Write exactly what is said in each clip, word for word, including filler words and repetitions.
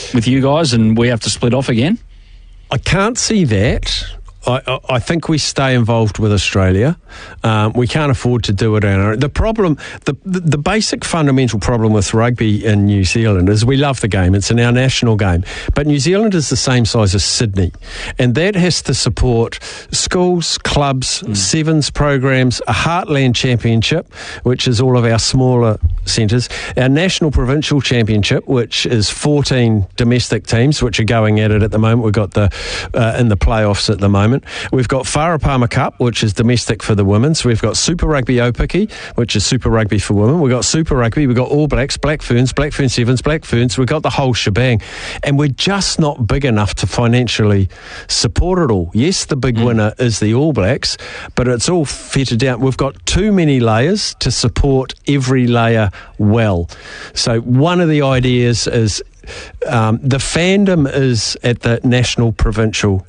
with you guys and we have to split off again? I can't see that. I, I think we stay involved with Australia. Um, we can't afford to do it on our own. The problem, the, the the basic fundamental problem with rugby in New Zealand is we love the game. It's in our national game. But New Zealand is the same size as Sydney. And that has to support schools, clubs, mm. sevens programs, a Heartland Championship, which is all of our smaller centres, our National Provincial Championship, which is fourteen domestic teams, which are going at it at the moment. We've got the uh, in the playoffs at the moment. We've got Wharapama Cup, which is domestic for the women's. We've got Super Rugby Aupiki, which is Super Rugby for women. We've got Super Rugby. We've got All Blacks, Black Ferns, Black Fern Sevens, Black Ferns. We've got the whole shebang. And we're just not big enough to financially support it all. Yes, the big mm. winner is the All Blacks, but it's all fettered out. We've got too many layers to support every layer well. So one of the ideas is um, the fandom is at the national provincial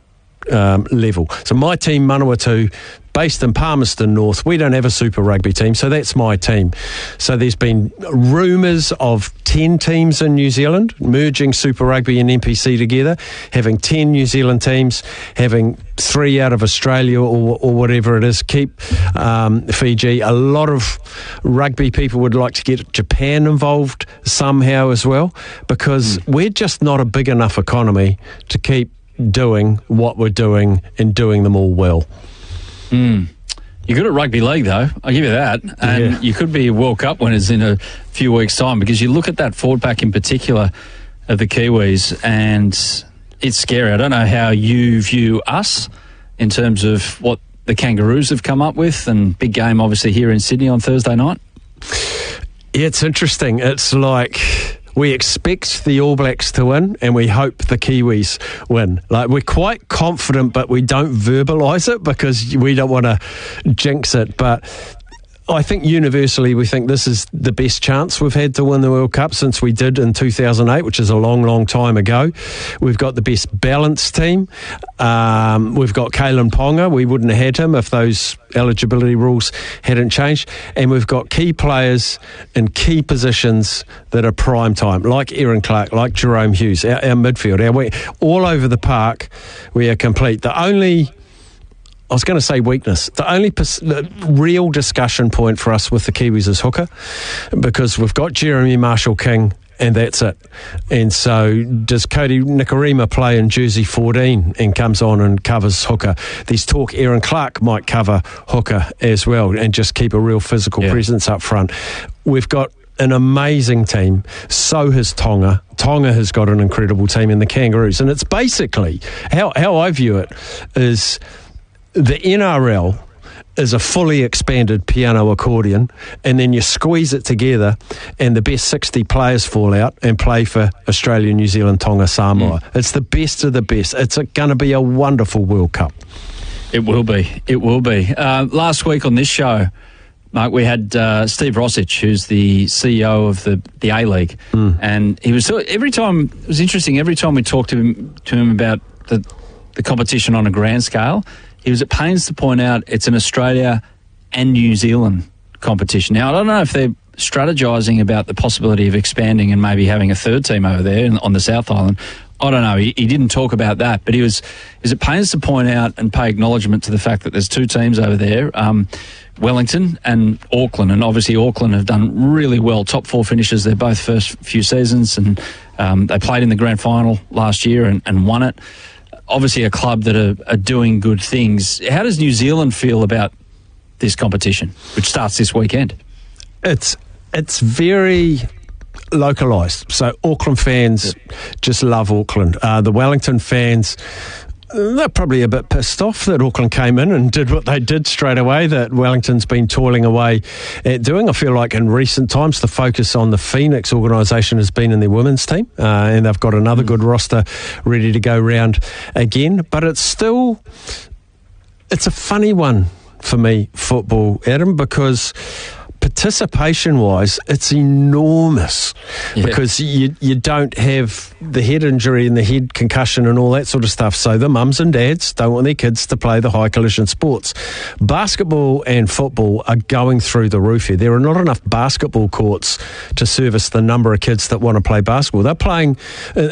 Um, level. So my team, Manawatu, based in Palmerston North, we don't have a Super Rugby team, so that's my team. So there's been rumours of ten teams in New Zealand, merging Super Rugby and N P C together, having ten New Zealand teams, having three out of Australia or, or whatever it is, keep um, Fiji. A lot of rugby people would like to get Japan involved somehow as well, because mm. we're just not a big enough economy to keep doing what we're doing and doing them all well. Mm. You're good at rugby league, though. I'll give you that. And yeah. you could be World Cup winners in a few weeks' time, because you look at that forward pack in particular of the Kiwis and it's scary. I don't know how you view us in terms of what the Kangaroos have come up with, and big game obviously here in Sydney on Thursday night. Yeah, it's interesting. It's like we expect the All Blacks to win and we hope the Kiwis win. Like, we're quite confident, but we don't verbalise it because we don't want to jinx it. But I think universally we think this is the best chance we've had to win the World Cup since we did in two thousand eight, which is a long, long time ago. We've got the best balanced team. Um, we've got Kalen Ponga. We wouldn't have had him if those eligibility rules hadn't changed. And we've got key players in key positions that are prime time, like Aaron Clark, like Jerome Hughes, our, our midfield. Our, we, all over the park, we are complete. The only... I was going to say weakness. The only pers- the real discussion point for us with the Kiwis is hooker, because we've got Jeremy Marshall-King and that's it. And so does Cody Nikorima play in jersey fourteen and comes on and covers hooker? There's talk Aaron Clark might cover hooker as well and just keep a real physical yeah. presence up front. We've got an amazing team. So has Tonga. Tonga has got an incredible team in the Kangaroos. And it's basically, how, how I view it is... the N R L is a fully expanded piano accordion, and then you squeeze it together and the best sixty players fall out and play for Australia, New Zealand, Tonga, Samoa. Mm. It's the best of the best. It's going to be a wonderful World Cup. It will be. It will be. Uh, last week on this show, Mark, we had uh, Steve Rossich, who's the C E O of the, the A-League. Mm. And he was, every time, it was interesting, every time we talked to him, to him about the, the competition on a grand scale, he was at pains to point out it's an Australia and New Zealand competition. Now, I don't know if they're strategising about the possibility of expanding and maybe having a third team over there on the South Island. I don't know. He, he didn't talk about that, but he was, he was at pains to point out and pay acknowledgement to the fact that there's two teams over there, um, Wellington and Auckland. And obviously Auckland have done really well. Top four finishes their both first few seasons, and um, they played in the grand final last year and, and won it. Obviously a club that are, are doing good things. How does New Zealand feel about this competition, which starts this weekend? It's it's very localised. So Auckland fans yep. just love Auckland. Uh, the Wellington fans, they're probably a bit pissed off that Auckland came in and did what they did straight away, that Wellington's been toiling away at doing. I feel like in recent times the focus on the Phoenix organisation has been in their women's team, uh, and they've got another good roster ready to go round again. But it's still, it's a funny one for me, football, Adam, because participation-wise, it's enormous yeah. because you you don't have the head injury and the head concussion and all that sort of stuff. So the mums and dads don't want their kids to play the high collision sports. Basketball and football are going through the roof here. There are not enough basketball courts to service the number of kids that want to play basketball. They're playing